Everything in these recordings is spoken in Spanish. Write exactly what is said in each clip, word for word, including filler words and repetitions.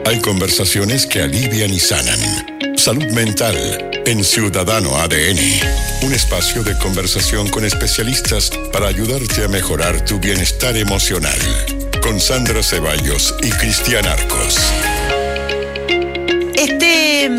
Hay conversaciones que alivian y sanan. Salud Mental en Ciudadano A D N. Un espacio de conversación con especialistas para ayudarte a mejorar tu bienestar emocional. Con Sandra Ceballos y Cristian Arcos. Este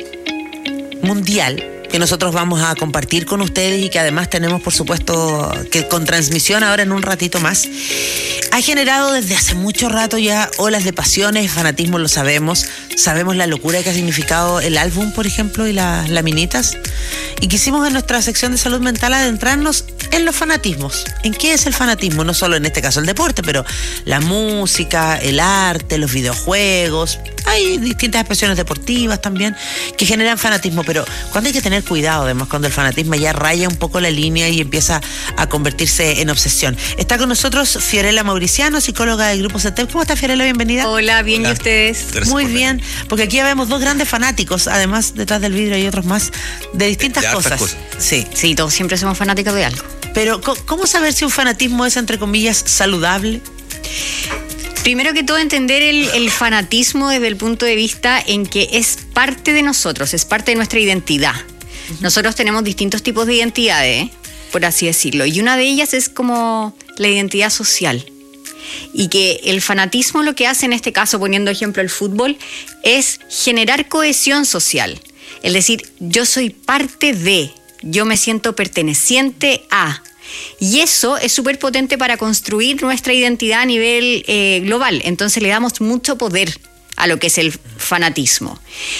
mundial que nosotros vamos a compartir con ustedes y que además tenemos, por supuesto, que con transmisión ahora en un ratito más, ha generado desde hace mucho rato ya olas de pasiones, fanatismo, lo sabemos. Sabemos la locura que ha significado el álbum, por ejemplo, y las laminitas. Y quisimos en nuestra sección de salud mental adentrarnos en los fanatismos. ¿En qué es el fanatismo? No solo en este caso el deporte, pero la música, el arte, los videojuegos. Hay distintas expresiones deportivas también que generan fanatismo, pero cuando hay que tener cuidado, además, cuando el fanatismo ya raya un poco la línea y empieza a convertirse en obsesión. Está con nosotros Fiorella Mauriciano, psicóloga del Grupo CETEP. ¿Cómo está, Fiorella? Bienvenida. Hola, bien. Hola. ¿Y ustedes? Gracias. Muy bien, porque aquí ya vemos dos grandes fanáticos, además detrás del vidrio hay otros más, de distintas de, de cosas. cosas. Sí, sí, todos siempre somos fanáticos de algo. Pero, ¿cómo saber si un fanatismo es, entre comillas, saludable? Primero que todo, entender el, el fanatismo desde el punto de vista en que es parte de nosotros, es parte de nuestra identidad. Uh-huh. Nosotros tenemos distintos tipos de identidades, por así decirlo, y una de ellas es como la identidad social. Y que el fanatismo lo que hace en este caso, poniendo ejemplo el fútbol, es generar cohesión social. Es decir, yo soy parte de, yo me siento perteneciente a. Y eso es súper potente para construir nuestra identidad a nivel eh, global. Entonces le damos mucho poder a lo que es el fanatismo.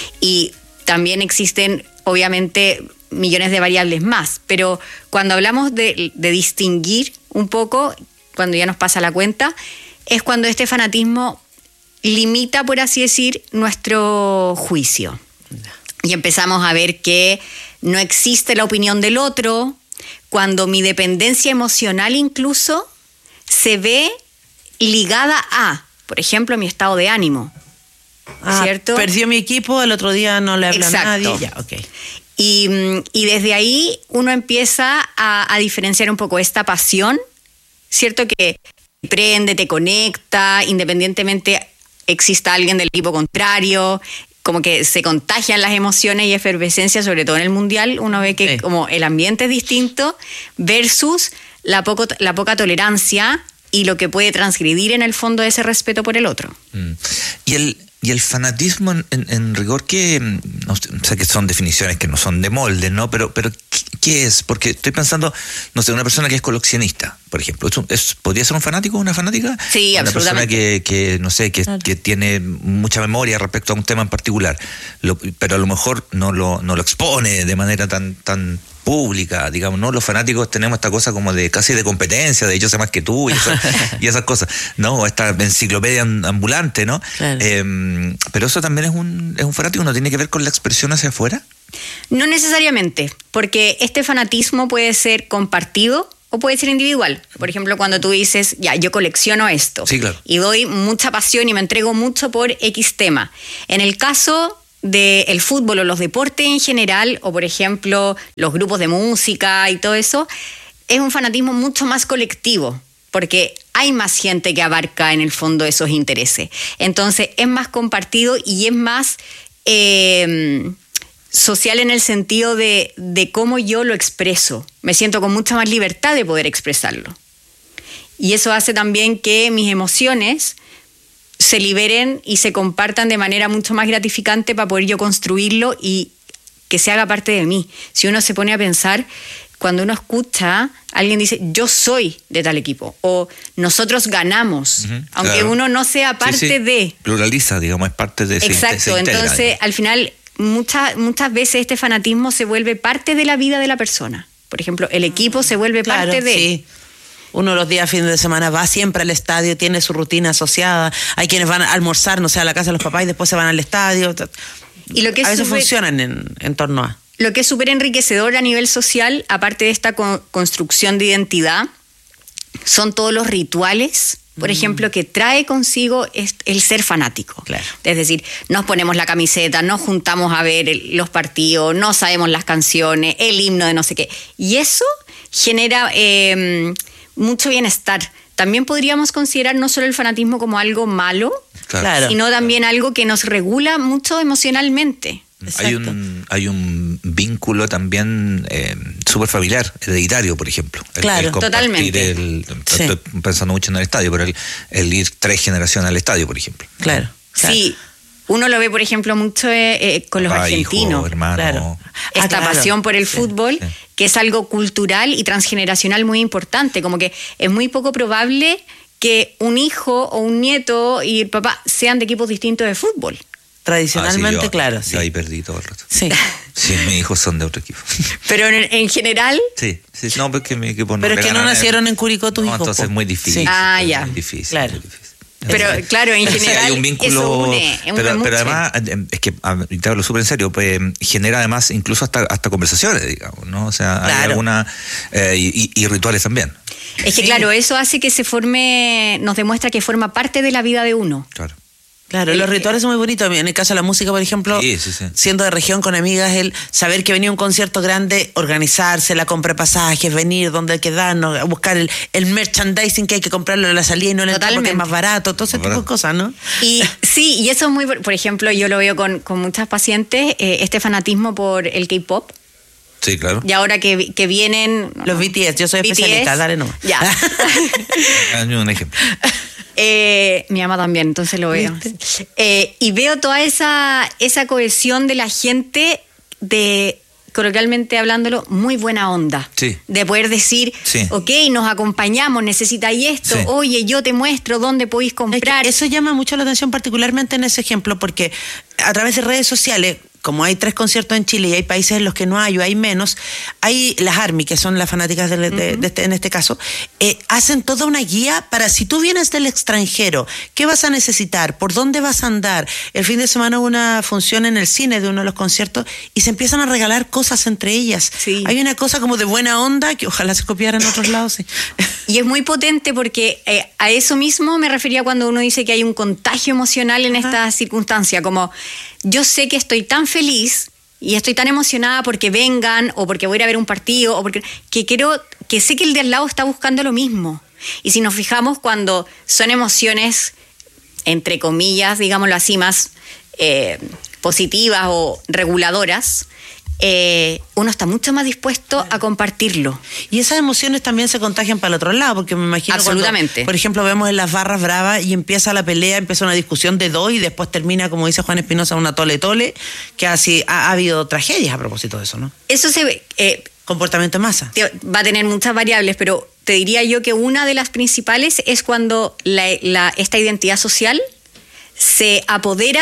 Y también existen, obviamente, millones de variables más. Pero cuando hablamos de, de distinguir un poco, cuando ya nos pasa la cuenta, es cuando este fanatismo limita, por así decir, nuestro juicio. Y empezamos a ver que no existe la opinión del otro, cuando mi dependencia emocional incluso se ve ligada a, por ejemplo, mi estado de ánimo. Ah, ¿cierto? Perdió mi equipo, el otro día no le habla a nadie. Ya, okay. y, y desde ahí uno empieza a, a diferenciar un poco esta pasión, ¿cierto? Que te prende, te conecta, independientemente exista alguien del equipo contrario, como que se contagian las emociones y efervescencia, sobre todo en el Mundial. Uno ve que sí, como el ambiente es distinto versus la, poco, la poca tolerancia y lo que puede transgredir en el fondo ese respeto por el otro. Mm. Y el y el fanatismo en, en, en rigor, que no sé, que son definiciones que no son de molde, ¿no? Pero, pero ¿qué es? Porque estoy pensando, no sé, una persona que es coleccionista, por ejemplo, ¿es, es, ¿podría ser un fanático o una fanática? Sí, una absolutamente. Una persona que, que no sé, que, claro, que tiene mucha memoria respecto a un tema en particular, lo, pero a lo mejor no lo, no lo expone de manera tan, tan pública, digamos, ¿no? Los fanáticos tenemos esta cosa como de casi de competencia, de yo sé más que tú y, eso, y esas cosas, ¿no? O esta enciclopedia ambulante, ¿no? Claro. Eh, pero eso también es un, es un fanático, ¿no tiene que ver con la expresión hacia afuera? No necesariamente, porque este fanatismo puede ser compartido o puede ser individual. Por ejemplo, cuando tú dices, ya, yo colecciono esto, sí, claro, y doy mucha pasión y me entrego mucho por X tema. En el caso del fútbol o los deportes en general, o por ejemplo los grupos de música y todo eso, es un fanatismo mucho más colectivo, porque hay más gente que abarca en el fondo esos intereses. Entonces es más compartido y es más eh, social en el sentido de, de cómo yo lo expreso. Me siento con mucha más libertad de poder expresarlo. Y eso hace también que mis emociones se liberen y se compartan de manera mucho más gratificante para poder yo construirlo y que se haga parte de mí. Si uno se pone a pensar, cuando uno escucha, alguien dice, yo soy de tal equipo, o nosotros ganamos, uh-huh, aunque claro, uno no sea parte sí, sí. de... Pluraliza, digamos, es parte de... Exacto, se, se integra, entonces digamos, al final muchas, muchas veces este fanatismo se vuelve parte de la vida de la persona. Por ejemplo, el equipo se vuelve claro, parte de... Sí. Uno los días, fines de semana, va siempre al estadio, tiene su rutina asociada. Hay quienes van a almorzar, no sé, a la casa de los papás y después se van al estadio. Y lo que a veces super, funcionan en, en torno a... Lo que es súper enriquecedor a nivel social, aparte de esta co- construcción de identidad, son todos los rituales, por mm. ejemplo, que trae consigo el ser fanático. Claro. Es decir, nos ponemos la camiseta, nos juntamos a ver el, los partidos, no sabemos las canciones, el himno de no sé qué. Y eso genera... Eh, mucho bienestar, también podríamos considerar no solo el fanatismo como algo malo, Claro. sino también algo que nos regula mucho emocionalmente. Hay un, hay un vínculo también eh, súper familiar, hereditario, por ejemplo. El, Claro, el compartir totalmente. El, Sí. Estoy pensando mucho en el estadio, pero el, el ir tres generaciones al estadio, por ejemplo. Claro. claro. Sí, uno lo ve, por ejemplo, mucho eh, eh, con los Papá, argentinos. hijo, hermano. Claro. Esta Ah, claro. pasión por el Sí, fútbol, sí. que es algo cultural y transgeneracional muy importante. Como que es muy poco probable que un hijo o un nieto y el papá sean de equipos distintos de fútbol. Tradicionalmente, Ah, sí, yo- claro. Yo Sí. ahí perdí todo el rato. Sí. Sí, mis hijos son de otro equipo. Pero en, en general, Sí, sí, no, porque mi equipo no Pero le es que no ganan a- nacieron en Curicó tus no, hijos, entonces po. es muy difícil. Sí. Ah, es ya. muy difícil, Claro. muy difícil. pero claro, en Sí, general hay un vínculo, eso une, une pero, mucho. pero además, eh, es que, a ver, te hablo súper en serio, pues genera además incluso hasta, hasta conversaciones, digamos, ¿no? O sea, hay Claro. algunas, eh, y, y rituales también. Es que Sí. claro, eso hace que se forme, nos demuestra que forma parte de la vida de uno. Claro. Claro, El- los rituales son muy bonitos. En el caso de la música, por ejemplo, Sí, sí, sí. siendo de región con amigas, el saber que venía un concierto grande, organizarse, la compra de pasajes, venir donde hay que darnos, buscar el, el merchandising que hay que comprarlo en la salida y no en el campo, que es Totalmente. más barato, todo ese Más tipo de barato. cosas, ¿no? Y sí, y eso es muy, por ejemplo, yo lo veo con, con muchas pacientes, eh, este fanatismo por el K-pop. Sí, claro. Y ahora que, que vienen... Los B T S, yo soy B T S, especialista, dale nomás. Ya. Hay un ejemplo. Eh, mi mamá también, entonces lo veo. Eh, y veo toda esa, esa cohesión de la gente de, coloquialmente hablándolo, muy buena onda. Sí. De poder decir, Sí. ok, nos acompañamos, necesitáis esto, Sí. oye, yo te muestro dónde podéis Es que comprar. eso llama mucho la atención, particularmente en ese ejemplo, porque a través de redes sociales, como hay tres conciertos en Chile y hay países en los que no hay o hay menos, hay las ARMY, que son las fanáticas de, de- de este, en este caso, eh, hacen toda una guía para si tú vienes del extranjero, ¿qué vas a necesitar? ¿Por dónde vas a andar? El fin de semana hubo una función en el cine de uno de los conciertos y se empiezan a regalar cosas entre ellas. Sí. Hay una cosa como de buena onda que ojalá se copiara en otros lados. Sí. Y es muy potente porque eh, a eso mismo me refería cuando uno dice que hay un contagio emocional en Ajá. esta circunstancia, como yo sé que estoy tan feliz y estoy tan emocionada porque vengan o porque voy a ir a ver un partido o porque que quiero que sé que el de al lado está buscando lo mismo. Y si nos fijamos cuando son emociones entre comillas, digámoslo así, más eh, positivas o reguladoras, eh, uno está mucho más dispuesto a compartirlo. Y esas emociones también se contagian para el otro lado, porque me imagino cuando, Absolutamente. por ejemplo, vemos en las barras bravas y empieza la pelea, empieza una discusión de dos y después termina, como dice Juan Espinosa, una tole tole, que así ha, ha habido tragedias a propósito de eso, ¿no? Eso se ve, eh, Comportamiento en masa. te- va a tener muchas variables, pero te diría yo que una de las principales es cuando la, la- esta identidad social se apodera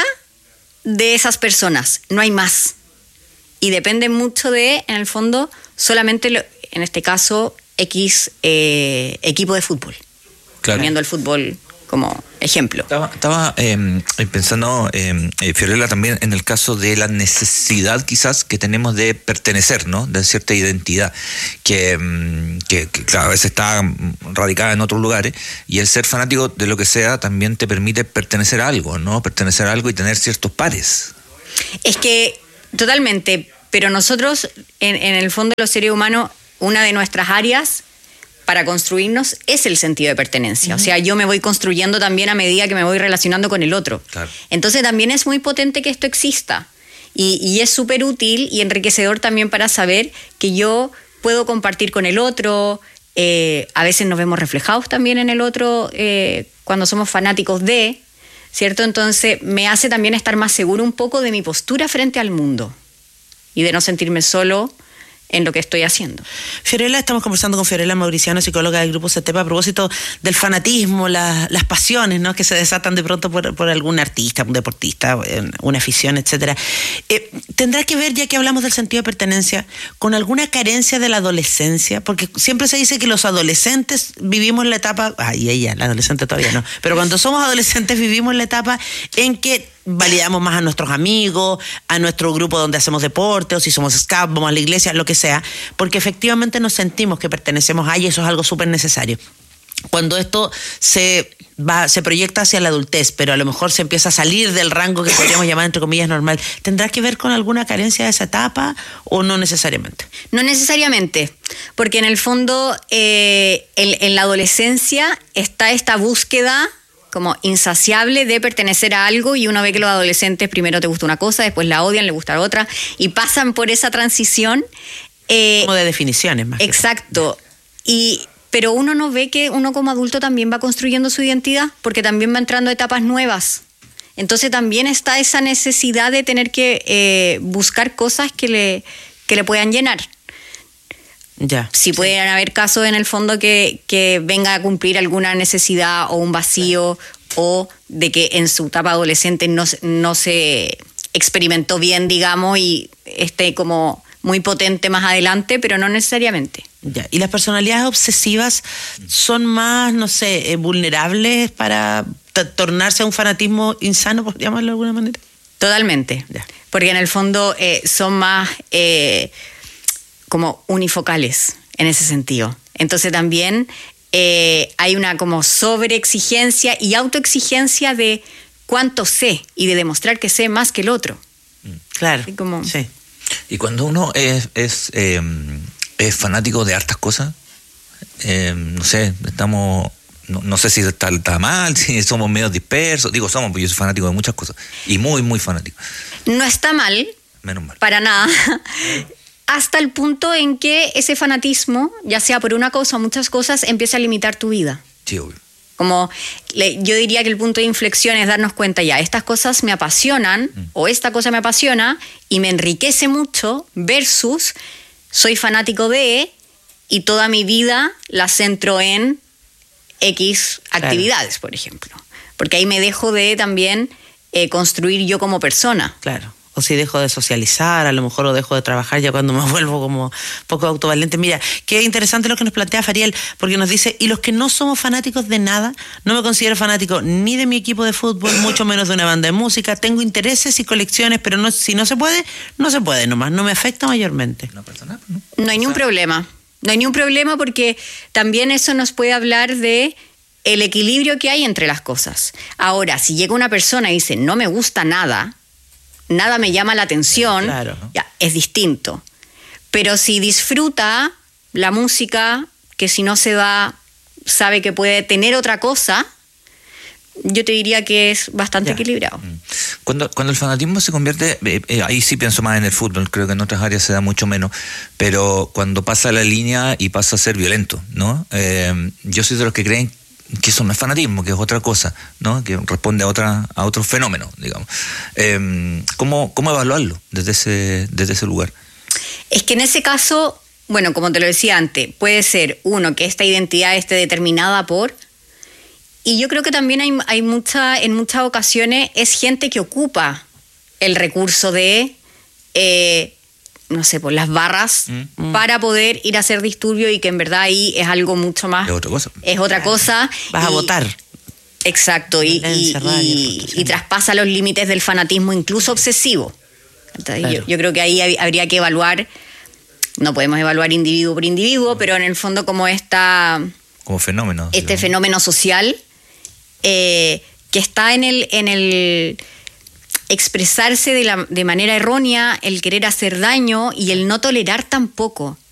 de esas personas, no hay más. Y depende mucho de, en el fondo, solamente, lo- en este caso, X eh, equipo de fútbol. Claro. Poniendo el fútbol como ejemplo. Estaba, estaba eh, pensando, eh, eh, Fiorella, también en el caso de la necesidad quizás que tenemos de pertenecer, ¿no? De cierta identidad, que, mm, que, que, claro, a veces está mm, radicada en otros lugares, y el ser fanático de lo que sea también te permite pertenecer a algo, ¿no? Pertenecer a algo y tener ciertos pares. Es que, totalmente, pero nosotros, en, en el fondo de los seres humanos, una de nuestras áreas para construirnos es el sentido de pertenencia. Uh-huh. O sea, yo me voy construyendo también a medida que me voy relacionando con el otro. Claro. Entonces también es muy potente que esto exista. Y, y es súper útil y enriquecedor también para saber que yo puedo compartir con el otro. Eh, a veces nos vemos reflejados también en el otro eh, cuando somos fanáticos de, ¿cierto? Entonces me hace también estar más seguro un poco de mi postura frente al mundo y de no sentirme solo en lo que estoy haciendo. Fiorella, estamos conversando con Fiorella Mauriciano, psicóloga del Grupo CETEPA, a propósito del fanatismo, la, las pasiones, ¿no?, que se desatan de pronto por, por algún artista, un deportista, una afición, etcétera. Eh, ¿Tendrá que ver, ya que hablamos del sentido de pertenencia, con alguna carencia de la adolescencia? Porque siempre se dice que los adolescentes vivimos la etapa, ay, ella, la adolescente todavía no, pero cuando somos adolescentes vivimos la etapa en que validamos más a nuestros amigos, a nuestro grupo donde hacemos deporte, o si somos scout, vamos a la iglesia, lo que sea, porque efectivamente nos sentimos que pertenecemos a, y eso es algo súper necesario. cuando esto se va, se proyecta hacia la adultez, pero a lo mejor se empieza a salir del rango que podríamos llamar entre comillas normal, ¿tendrá que ver con alguna carencia de esa etapa o no necesariamente? No necesariamente, porque en el fondo eh, en, en la adolescencia está esta búsqueda como insaciable de pertenecer a algo, y uno ve que los adolescentes primero te gusta una cosa, después la odian, le gusta otra, y pasan por esa transición. Eh, como de definiciones más. Exacto. Y, pero uno no ve que uno como adulto también va construyendo su identidad, porque también va entrando a etapas nuevas. Entonces también está esa necesidad de tener que eh, buscar cosas que le, que le puedan llenar. Ya. Si sí. Pueden haber casos en el fondo que, que venga a cumplir alguna necesidad o un vacío, o de que en su etapa adolescente no, no se experimentó bien, digamos, y esté como muy potente más adelante, pero no necesariamente. Ya. ¿Y las personalidades obsesivas son más, no sé, eh, vulnerables para t- tornarse a un fanatismo insano, por llamarlo de alguna manera? Totalmente. Ya. Porque en el fondo eh, son más eh, como unifocales en ese sentido. Entonces también eh, hay una como sobreexigencia y autoexigencia de cuánto sé y de demostrar que sé más que el otro. Claro. Así como, sí. Y cuando uno es, es, eh, es fanático de hartas cosas, eh, no sé, estamos, no, no sé si está, está mal, si somos medio dispersos, digo somos, porque yo soy fanático de muchas cosas, y muy, muy fanático. No está mal, menos mal, para nada, hasta el punto en que ese fanatismo, ya sea por una cosa o muchas cosas, empieza a limitar tu vida. Sí, obvio. Como le, yo diría que el punto de inflexión es darnos cuenta ya, estas cosas me apasionan, mm. o esta cosa me apasiona y me enriquece mucho, versus soy fanático de y toda mi vida la centro en X actividades, claro. Por ejemplo. Porque ahí me dejo de también eh, construir yo como persona. Claro. O si dejo de socializar, a lo mejor, o dejo de trabajar ya cuando me vuelvo como poco autovalente. Mira, qué interesante lo que nos plantea Fariel, porque nos dice, y los que no somos fanáticos de nada, no me considero fanático ni de mi equipo de fútbol, mucho menos de una banda de música, tengo intereses y colecciones, pero no, si no se puede, no se puede nomás, no me afecta mayormente. Una persona, ¿no? No hay ni un problema, no hay ni un problema, porque también eso nos puede hablar de el equilibrio que hay entre las cosas. Ahora, si llega una persona y dice, no me gusta nada, nada me llama la atención, claro. Ya, es distinto. Pero si disfruta la música, que si no se va, sabe que puede tener otra cosa, yo te diría que es bastante ya. Equilibrado. Cuando, cuando el fanatismo se convierte, eh, eh, ahí sí pienso más en el fútbol, creo que en otras áreas se da mucho menos, pero cuando pasa la línea y pasa a ser violento, ¿no? Eh, yo soy de los que creen que eso no es fanatismo, que es otra cosa, ¿no? Que responde a otra a otro fenómeno, digamos. Eh, ¿cómo, ¿Cómo evaluarlo desde ese, desde ese lugar? Es que en ese caso, bueno, como te lo decía antes, puede ser, uno, que esta identidad esté determinada por... Y yo creo que también hay, hay mucha, en muchas ocasiones es gente que ocupa el recurso de... Eh, no sé, por las barras, mm. para poder ir a hacer disturbio, y que en verdad ahí es algo mucho más... Es otra cosa. Es otra cosa. Vas y, a votar. Exacto, y, y, y, y traspasa los límites del fanatismo, incluso obsesivo. Entonces, claro. yo, yo creo que ahí habría que evaluar, no podemos evaluar individuo por individuo, mm. pero en el fondo como esta... Como fenómeno. Este digamos. Fenómeno social eh, que está en el... En el expresarse de, la, de manera errónea, el querer hacer daño y el no tolerar tampoco.